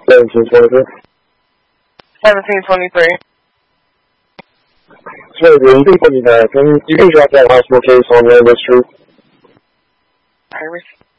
1723. 1723. Sure, you can put me back. You can drop that hospital case on Rainbow Street. Iris.